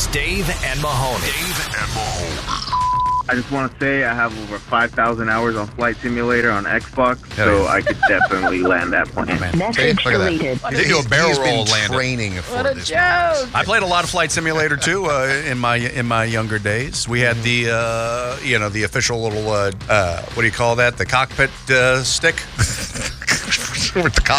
It's Dave and Mahoney. I just want to say I have over 5,000 hours on Flight Simulator on Xbox, so I could definitely land that plane. Message deleted. They do a barrel He's roll been landing. training for What a this. joke. I played a lot of Flight Simulator too in my younger days. We had the the official little what do you call that? The cockpit stick. With the